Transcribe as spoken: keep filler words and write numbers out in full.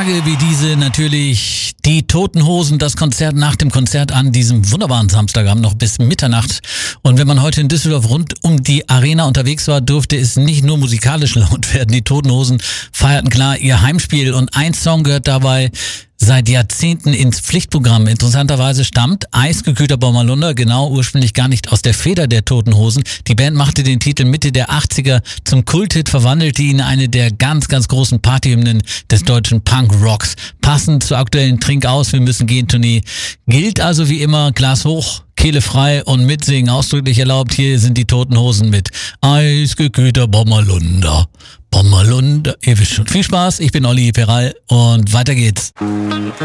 Tage wie diese natürlich die Toten Hosen, das Konzert nach dem Konzert an diesem wunderbaren Samstagabend noch bis Mitternacht. Und wenn man heute in Düsseldorf rund um die Arena unterwegs war, durfte es nicht nur musikalisch laut werden. Die Toten Hosen feierten klar ihr Heimspiel und ein Song gehört dabei seit Jahrzehnten ins Pflichtprogramm. Interessanterweise stammt Eisgekühlter Bommerlunder genau ursprünglich gar nicht aus der Feder der Toten Hosen. Die Band machte den Titel Mitte der achtziger zum Kulthit, verwandelte ihn in eine der ganz, ganz großen Partyhymnen des deutschen Punk-Rocks. Passend zur aktuellen Trink aus, wir müssen gehen Tournee gilt also wie immer Glas hoch, Kehle frei und mitsingen ausdrücklich erlaubt. Hier sind die Toten Hosen mit Eisgekühlter Bommerlunder. Bommerlunder, ihr wisst schon. Viel Spaß, ich bin Olli Peral und weiter geht's.